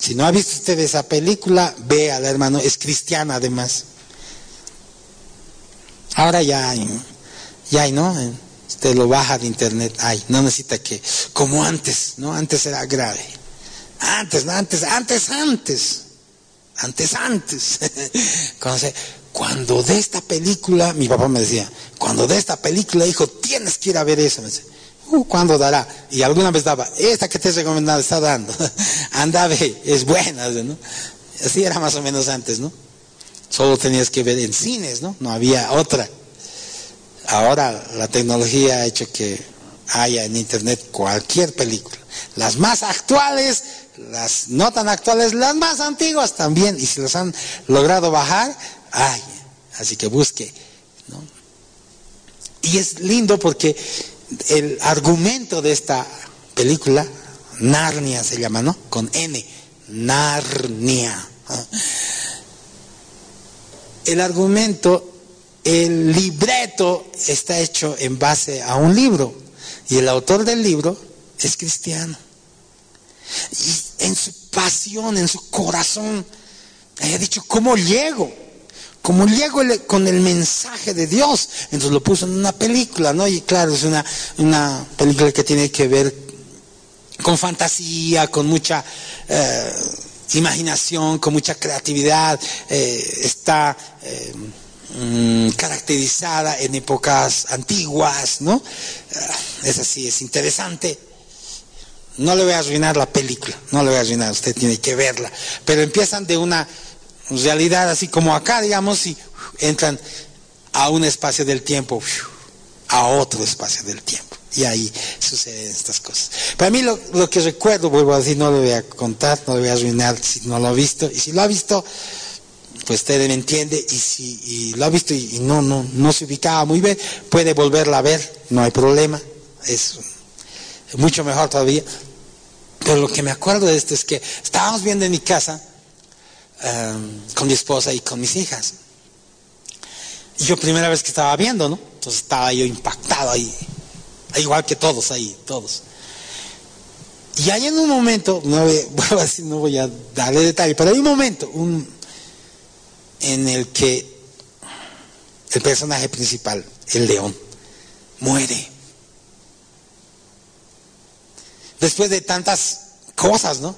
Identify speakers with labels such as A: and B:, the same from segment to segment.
A: Si no ha visto usted esa película, véala, hermano, es cristiana además. Ahora ya hay, ¿no? Usted lo baja de internet, no necesita que, como antes, ¿no? Antes era grave. Antes. Cuando de esta película, mi papá me decía, cuando de esta película, hijo, tienes que ir a ver eso. Me decía, ¿cuándo dará? Y alguna vez daba, esta que te he recomendado está dando. Anda, ve, es buena, ¿no? Así era más o menos antes, ¿no? Solo tenías que ver en cines, ¿no? No había otra. Ahora la tecnología ha hecho que haya en internet cualquier película. Las más actuales, las no tan actuales, las más antiguas también. Y si los han logrado bajar, así que busque, ¿no? Y es lindo porque el argumento de esta película, Narnia se llama, ¿no? Con N, Narnia. El argumento, el libreto está hecho en base a un libro y el autor del libro es cristiano. Y en su pasión, en su corazón, haya dicho, ¿cómo llego con el mensaje de Dios? Entonces lo puso en una película, ¿no? Y claro, es una película que tiene que ver con fantasía, con mucha imaginación, con mucha creatividad. Está caracterizada en épocas antiguas, ¿no? Es así, es interesante. No le voy a arruinar la película, no le voy a arruinar, usted tiene que verla. Pero empiezan de una realidad así como acá, digamos, y entran a un espacio del tiempo, a otro espacio del tiempo. Y ahí suceden estas cosas. Para mí lo que recuerdo, vuelvo a decir, no le voy a contar, no le voy a arruinar si no lo ha visto. Y si lo ha visto, pues usted me entiende. Y si lo ha visto y no se ubicaba muy bien, puede volverla a ver, no hay problema. Es mucho mejor todavía. Pero lo que me acuerdo de esto es que estábamos viendo en mi casa con mi esposa y con mis hijas. Y yo primera vez que estaba viendo, ¿no? Entonces estaba yo impactado ahí, igual que todos ahí, todos. Y hay en un momento, no voy a darle detalle, pero hay un momento en el que el personaje principal, el león, muere. Después de tantas cosas, ¿no?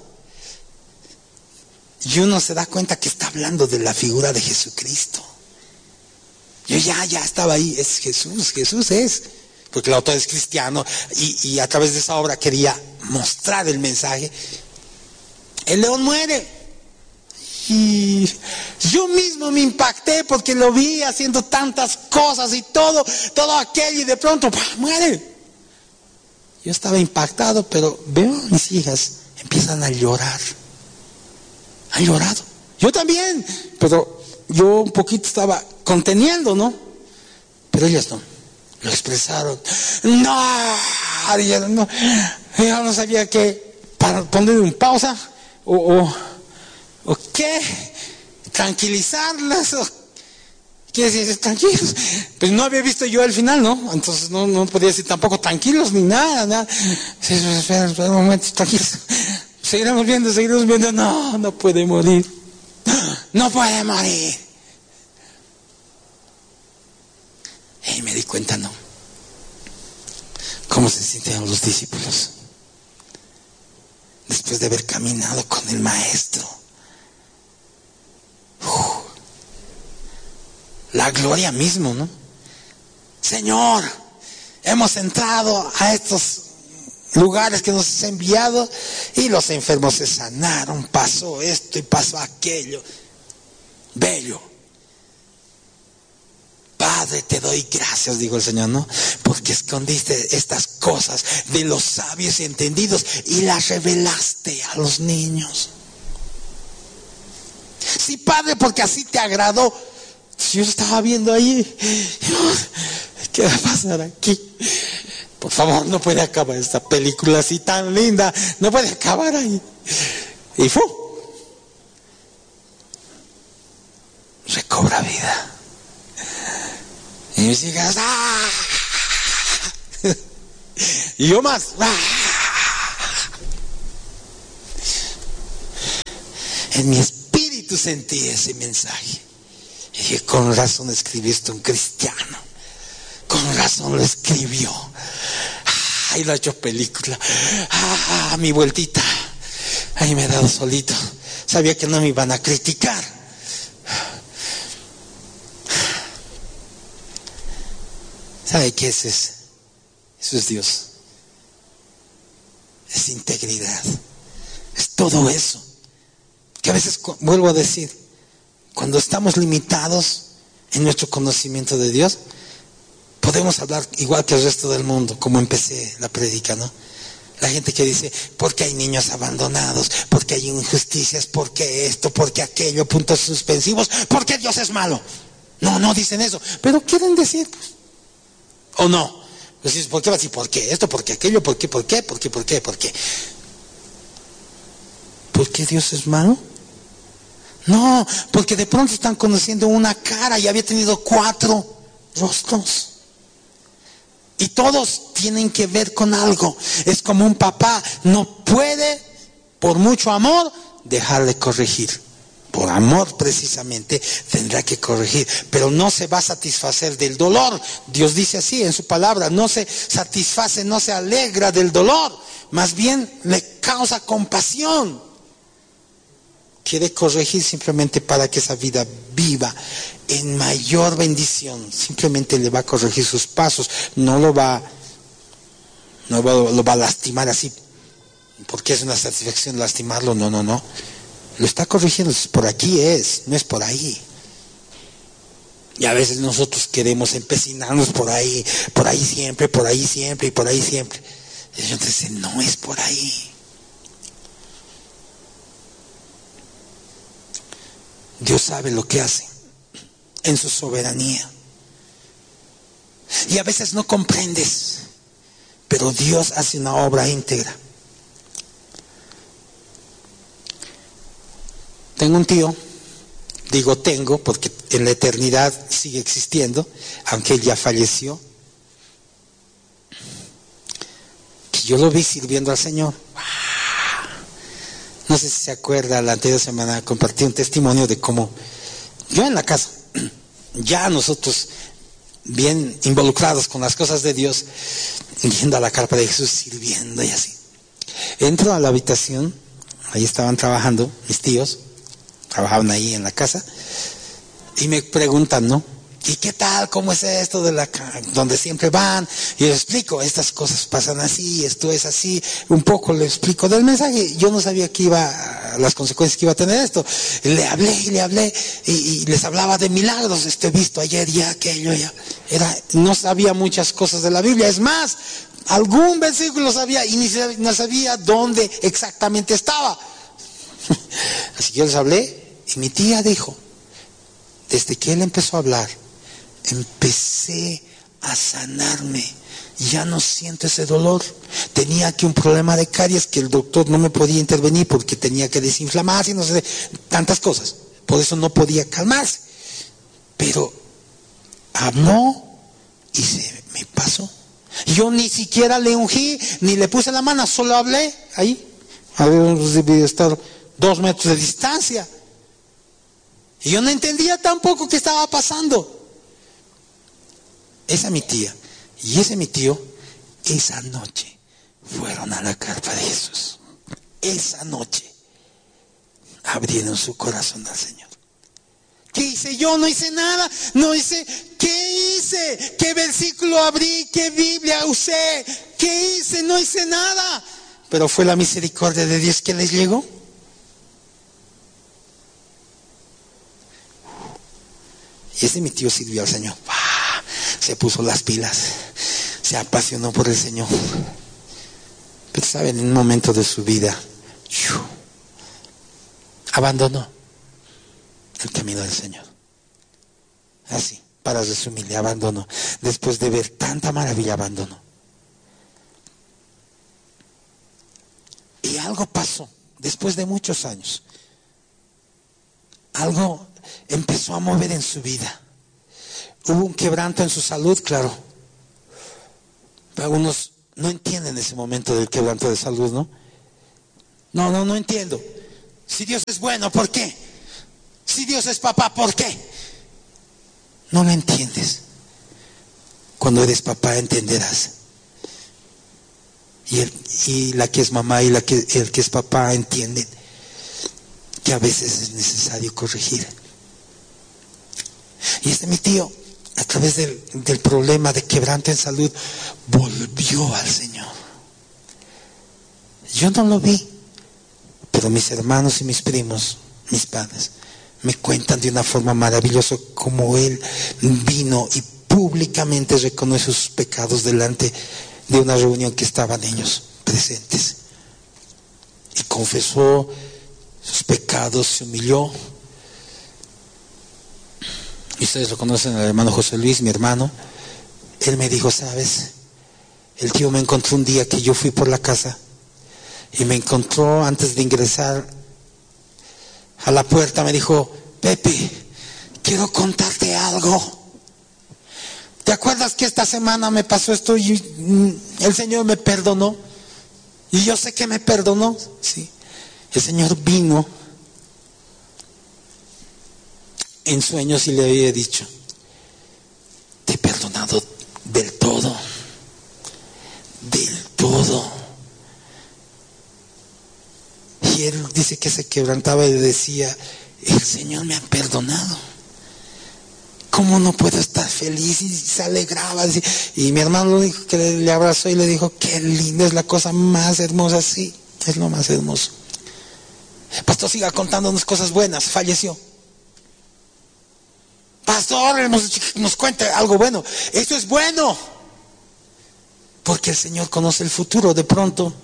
A: Y uno se da cuenta que está hablando de la figura de Jesucristo. Yo ya estaba ahí, es Jesús es. Porque el autor es cristiano y a través de esa obra quería mostrar el mensaje. El león muere. Y yo mismo me impacté porque lo vi haciendo tantas cosas y todo aquello y de pronto muere. Yo estaba impactado, pero veo a mis hijas, empiezan a llorar. Han llorado. Yo también, pero yo un poquito estaba conteniendo, ¿no? Pero ellas no. Lo expresaron. Yo no sabía qué, para ponerle un pausa o qué, tranquilizarlas o qué decir, tranquilos. Pues no había visto yo el final, ¿no? Entonces no podía decir tampoco tranquilos ni nada. Espera un momento, tranquilos. Seguiremos viendo. No puede morir. No puede morir. Y me di cuenta, ¿no? ¿Cómo se sienten los discípulos? Después de haber caminado con el Maestro. La gloria mismo, ¿no? Señor, hemos entrado a estos lugares que nos has enviado y los enfermos se sanaron, pasó esto y pasó aquello. Bello. Padre, te doy gracias, dijo el Señor, ¿no? Porque escondiste estas cosas de los sabios y entendidos y las revelaste a los niños. Sí, Padre, porque así te agradó. Yo estaba viendo ahí, ¿qué va a pasar aquí? Por favor, no puede acabar esta película así tan linda, no puede acabar ahí. Y recobra vida. Y mis hijas, y yo más, En mi espíritu sentí ese mensaje. Y dije, con razón escribió esto un cristiano. Con razón lo escribió. Y lo ha hecho película. Mi vueltita. Ahí me he dado solito. Sabía que no me iban a criticar. ¿Sabe qué es eso? Eso es Dios. Es integridad. Es todo eso. Que a veces, vuelvo a decir, cuando estamos limitados en nuestro conocimiento de Dios, podemos hablar igual que el resto del mundo, como empecé la prédica, ¿no? La gente que dice, ¿por qué hay niños abandonados? ¿Por qué hay injusticias? ¿Por qué esto? ¿Por qué aquello? Puntos suspensivos. ¿Por qué Dios es malo? No dicen eso, pero quieren decir, pues, ¿o no? Pues dices, ¿por qué va a decir por qué esto? ¿Por qué aquello? ¿Por qué? ¿Por qué? ¿Por qué? ¿Por qué? ¿Por qué? ¿Por qué Dios es malo? No, porque de pronto están conociendo una cara y había tenido 4 rostros. Y todos tienen que ver con algo. Es como un papá, no puede, por mucho amor, dejar de corregir. Por amor precisamente tendrá que corregir, pero no se va a satisfacer del dolor. Dios dice así en su palabra, no se satisface, no se alegra del dolor, más bien le causa compasión. Quiere corregir simplemente para que esa vida viva en mayor bendición. Simplemente le va a corregir sus pasos, no lo va a lastimar así, porque es una satisfacción lastimarlo, no. Lo está corrigiendo, por aquí no es por ahí. Y a veces nosotros queremos empecinarnos por ahí siempre, por ahí siempre y por ahí siempre. Y entonces no es por ahí. Dios sabe lo que hace en su soberanía. Y a veces no comprendes, pero Dios hace una obra íntegra. Tengo un tío, digo tengo porque en la eternidad sigue existiendo, aunque él ya falleció, que yo lo vi sirviendo al Señor. No sé si se acuerda, la anterior semana compartí un testimonio de cómo yo en la casa, ya nosotros bien involucrados con las cosas de Dios, yendo a la carpa de Jesús, sirviendo y así. Entro a la habitación, ahí estaban trabajando mis tíos, trabajaban ahí en la casa, y me preguntan, ¿no? ¿Y qué tal? ¿Cómo es esto donde siempre van? Y les explico, estas cosas pasan así, esto es así, un poco le explico del mensaje. Yo no sabía las consecuencias que iba a tener esto. Le hablé, y les hablaba de milagros, he visto ayer ya aquello, ya. No sabía muchas cosas de la Biblia, es más, algún versículo sabía y no sabía dónde exactamente estaba. Así que yo les hablé, y mi tía dijo, desde que él empezó a hablar, empecé a sanarme, ya no siento ese dolor. Tenía aquí un problema de caries que el doctor no me podía intervenir porque tenía que desinflamarse y no sé, tantas cosas, por eso no podía calmarse, pero habló y se me pasó. Yo ni siquiera le ungí ni le puse la mano, solo hablé ahí, habíamos debido estar 2 metros de distancia y yo no entendía tampoco qué estaba pasando. Esa mi tía y ese mi tío, esa noche fueron a la carpa de Jesús. Esa noche abrieron su corazón al Señor. ¿Qué hice yo? No hice nada. No hice. ¿Qué hice? ¿Qué versículo abrí? ¿Qué Biblia usé? ¿Qué hice? No hice nada. Pero fue la misericordia de Dios que les llegó. Y ese mi tío sirvió al Señor. Se puso las pilas, se apasionó por el Señor. Pero saben, en un momento de su vida, abandonó el camino del Señor. Así, para resumirle, abandonó. Después de ver tanta maravilla, abandonó. Y algo pasó, después de muchos años. Algo empezó a mover en su vida. Hubo un quebranto en su salud, claro. Pero algunos no entienden ese momento del quebranto de salud, ¿no? No entiendo. Si Dios es bueno, ¿por qué? Si Dios es papá, ¿por qué? No lo entiendes. Cuando eres papá entenderás. Y la que es mamá y el que es papá entienden que a veces es necesario corregir. Y mi tío, a través del problema de quebranto en salud, volvió al Señor. Yo no lo vi, pero mis hermanos y mis primos, mis padres, me cuentan de una forma maravillosa cómo él vino y públicamente reconoció sus pecados delante de una reunión que estaban ellos presentes. Y confesó sus pecados, se humilló. Y ustedes lo conocen, al hermano José Luis, mi hermano. Él me dijo, ¿sabes? El tío me encontró un día que yo fui por la casa y me encontró antes de ingresar a la puerta. Me dijo, Pepe, quiero contarte algo. ¿Te acuerdas que esta semana me pasó esto y el Señor me perdonó? Y yo sé que me perdonó. Sí. El Señor vino en sueños y le había dicho, te he perdonado del todo. Del todo. Y él dice que se quebrantaba y decía, el Señor me ha perdonado. ¿Cómo no puedo estar feliz? Y se alegraba. Y mi hermano dijo que le abrazó y le dijo, qué lindo, es la cosa más hermosa. Sí, es lo más hermoso. Pastor, siga contándonos cosas buenas. Falleció. Pastor, nos cuenta algo bueno. Eso es bueno. Porque el Señor conoce el futuro. De pronto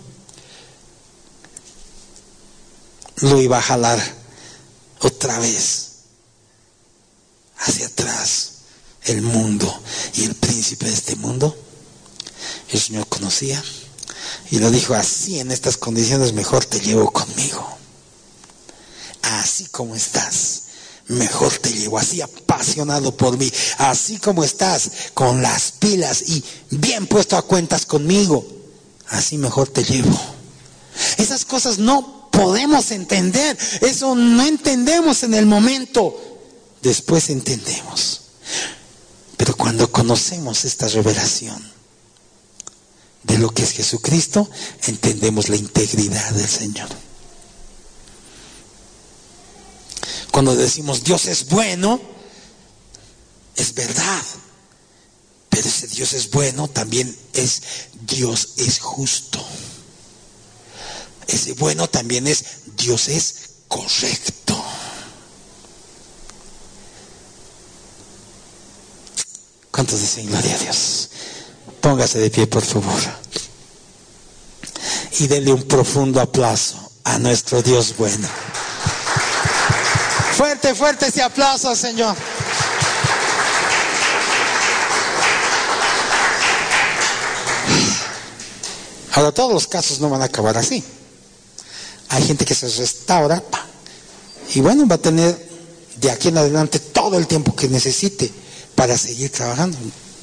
A: lo iba a jalar otra vez hacia atrás, el mundo y el príncipe de este mundo. El Señor conocía y le dijo, así en estas condiciones mejor te llevo conmigo. Así como estás, mejor te llevo, así apasionado por mí, así como estás, con las pilas y bien puesto a cuentas conmigo, así mejor te llevo. Esas cosas no podemos entender, eso no entendemos en el momento. Después entendemos. Pero cuando conocemos esta revelación de lo que es Jesucristo, entendemos la integridad del Señor. Cuando decimos Dios es bueno, es verdad. Pero ese Dios es bueno también es Dios es justo. Ese bueno también es Dios es correcto. ¿Cuántos dicen gloria a Dios? Póngase de pie, por favor. Y denle un profundo aplauso a nuestro Dios bueno. Fuerte, fuerte ese aplauso, Señor. Ahora, todos los casos no van a acabar así. Hay gente que se restaura y bueno, va a tener de aquí en adelante todo el tiempo que necesite para seguir trabajando.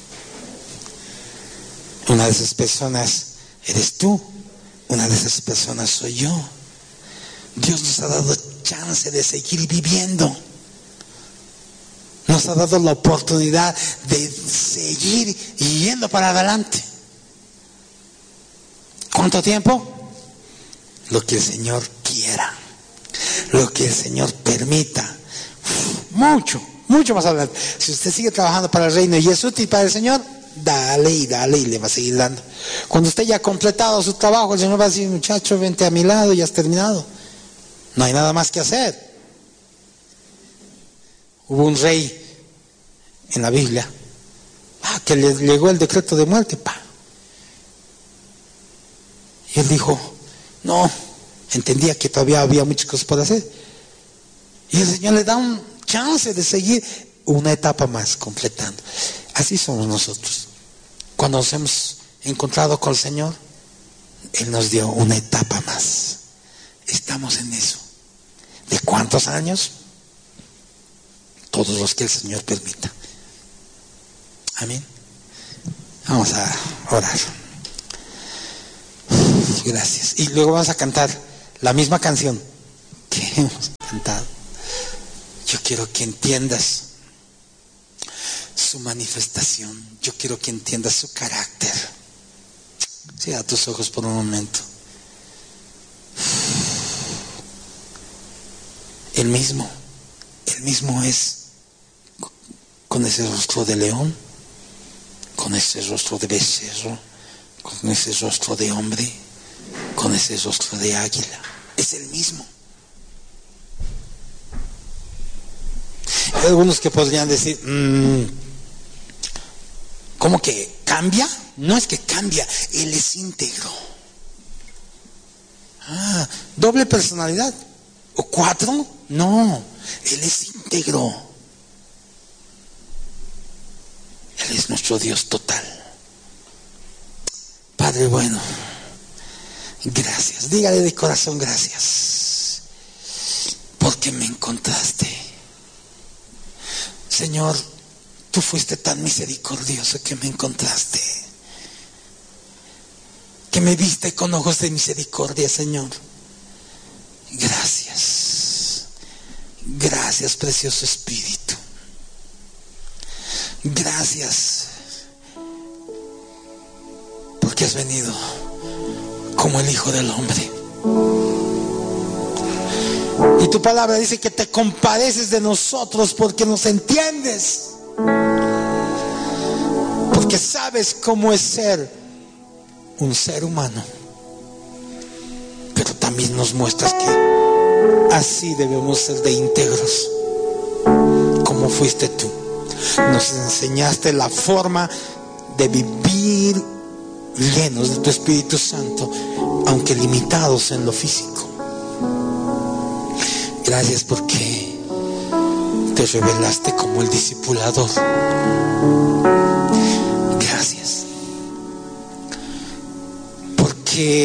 A: Una de esas personas eres tú, una de esas personas soy yo. Dios nos ha dado chance de seguir viviendo. Nos ha dado la oportunidad de seguir yendo para adelante. ¿Cuánto tiempo? Lo que el Señor quiera, lo que el Señor permita. Mucho más adelante. Si usted sigue trabajando para el reino y es útil para el Señor, dale y le va a seguir dando. Cuando usted ya ha completado su trabajo, el Señor va a decir, muchacho, vente a mi lado, ya has terminado. No hay nada más que hacer. Hubo un rey en la Biblia que le llegó el decreto de muerte. Y él dijo, no, entendía que todavía había muchas cosas por hacer. Y el Señor le da un chance de seguir una etapa más completando. Así somos nosotros. Cuando nos hemos encontrado con el Señor, Él nos dio una etapa más. Estamos en eso. ¿De cuántos años? Todos los que el Señor permita. Amén. Vamos a orar. Gracias. Y luego vamos a cantar la misma canción que que hemos cantado. Yo quiero que entiendas su manifestación. Yo quiero que entiendas su carácter. Cierra tus ojos por un momento. Él mismo es, con ese rostro de león, con ese rostro de becerro, con ese rostro de hombre, con ese rostro de águila. Es el mismo. Hay algunos que podrían decir, ¿cómo que cambia? No es que cambia, Él es íntegro. ¿Doble personalidad? ¿O 4? No, Él es íntegro. Él es nuestro Dios total. Padre bueno, gracias. Dígale de corazón gracias, porque me encontraste. Señor, tú fuiste tan misericordioso que me encontraste, que me viste con ojos de misericordia, Señor. Gracias. Gracias, precioso Espíritu. Gracias, porque has venido como el Hijo del Hombre. Y tu palabra dice que te compadeces de nosotros porque nos entiendes, porque sabes cómo es ser un ser humano, pero también nos muestras que así debemos ser de íntegros como fuiste tú. Nos enseñaste la forma de vivir llenos de tu Espíritu Santo, aunque limitados en lo físico. Gracias porque te revelaste como el discipulador. Gracias porque